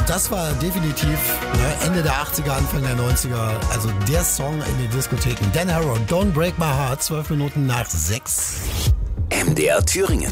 Das war definitiv Ende der 80er, Anfang der 90er, also der Song in den Diskotheken. Dan Harrow, Don't Break My Heart, 12 Minuten nach 6. MDR Thüringen.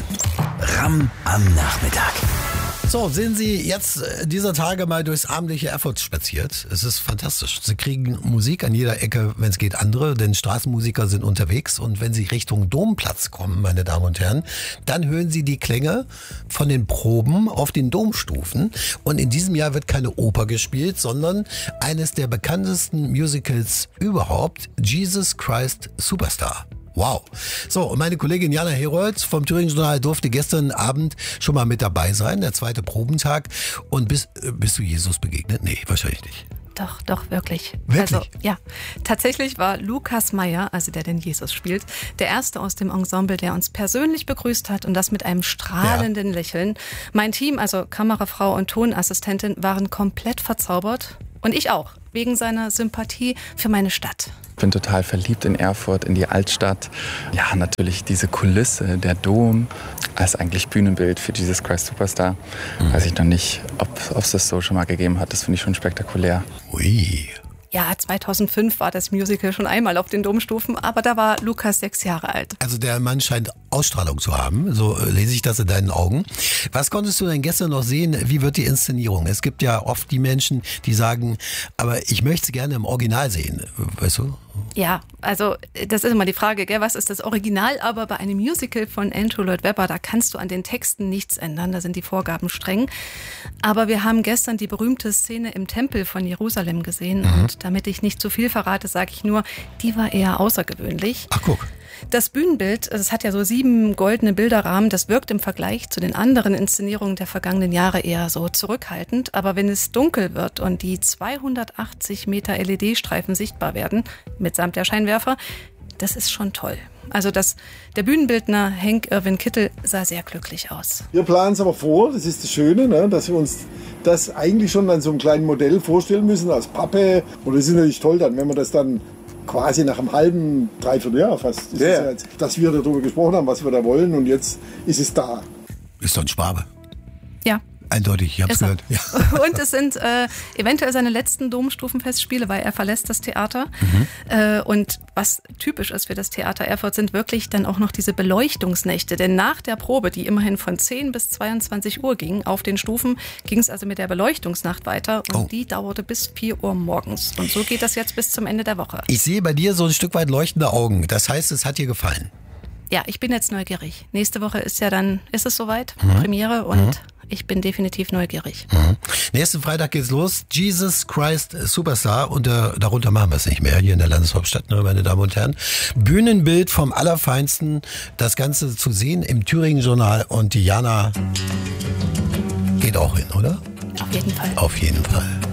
Ram am Nachmittag. So, sind Sie jetzt dieser Tage mal durchs abendliche Erfurt spaziert? Es ist fantastisch. Sie kriegen Musik an jeder Ecke, wenn es geht, andere, denn Straßenmusiker sind unterwegs. Und wenn Sie Richtung Domplatz kommen, meine Damen und Herren, dann hören Sie die Klänge von den Proben auf den Domstufen. Und in diesem Jahr wird keine Oper gespielt, sondern eines der bekanntesten Musicals überhaupt, Jesus Christ Superstar. Wow. So, und meine Kollegin Jana Herold vom Thüringen Journal durfte gestern Abend schon mal mit dabei sein, der zweite Probentag. Und bist du Jesus begegnet? Nee, wahrscheinlich nicht. Doch, wirklich. Wirklich? Also, ja. Tatsächlich war Lukas Meyer, also der den Jesus spielt, der Erste aus dem Ensemble, der uns persönlich begrüßt hat und das mit einem strahlenden Lächeln. Mein Team, also Kamerafrau und Tonassistentin, waren komplett verzaubert. Und ich auch, wegen seiner Sympathie für meine Stadt. Ich bin total verliebt in Erfurt, in die Altstadt. Ja, natürlich diese Kulisse, der Dom, als eigentlich Bühnenbild für Jesus Christ Superstar. Weiß ich noch nicht, ob es das so schon mal gegeben hat. Das finde ich schon spektakulär. Ui. Ja, 2005 war das Musical schon einmal auf den Domstufen, aber da war Lukas 6 Jahre alt. Also der Mann scheint Ausstrahlung zu haben, so lese ich das in deinen Augen. Was konntest du denn gestern noch sehen? Wie wird die Inszenierung? Es gibt ja oft die Menschen, die sagen, aber ich möchte es gerne im Original sehen, weißt du? Ja, also das ist immer die Frage, gell? Was ist das Original? Aber bei einem Musical von Andrew Lloyd Webber, da kannst du an den Texten nichts ändern, da sind die Vorgaben streng. Aber wir haben gestern die berühmte Szene im Tempel von Jerusalem gesehen und damit ich nicht zu viel verrate, sage ich nur, die war eher außergewöhnlich. Ach, guck. Das Bühnenbild, das hat ja so 7 goldene Bilderrahmen, das wirkt im Vergleich zu den anderen Inszenierungen der vergangenen Jahre eher so zurückhaltend. Aber wenn es dunkel wird und die 280 Meter LED-Streifen sichtbar werden, mitsamt der Scheinwerfer, das ist schon toll. Also der Bühnenbildner Henk Irwin Kittel sah sehr glücklich aus. Wir planen es aber vor, das ist das Schöne, ne, dass wir uns das eigentlich schon an so einem kleinen Modell vorstellen müssen, als Pappe. Und das ist natürlich toll dann, wenn wir das dann quasi nach einem halben, dreiviertel Jahr fast, dass wir darüber gesprochen haben, was wir da wollen und jetzt ist es da. Ist doch ein Schwabe. Ja. Eindeutig, ich hab's gehört. Ja. Und es sind eventuell seine letzten Domstufenfestspiele, weil er verlässt das Theater. Und was typisch ist für das Theater Erfurt, sind wirklich dann auch noch diese Beleuchtungsnächte. Denn nach der Probe, die immerhin von 10 bis 22 Uhr ging, auf den Stufen, ging es also mit der Beleuchtungsnacht weiter. Und die dauerte bis 4 Uhr morgens. Und so geht das jetzt bis zum Ende der Woche. Ich sehe bei dir so ein Stück weit leuchtende Augen. Das heißt, es hat dir gefallen. Ja, ich bin jetzt neugierig. Nächste Woche ist es soweit, Premiere und ich bin definitiv neugierig. Nächsten Freitag geht's los. Jesus Christ Superstar. Und darunter machen wir es nicht mehr hier in der Landeshauptstadt, ne, meine Damen und Herren. Bühnenbild vom Allerfeinsten. Das Ganze zu sehen im Thüringen Journal. Und Diana geht auch hin, oder? Auf jeden Fall. Auf jeden Fall.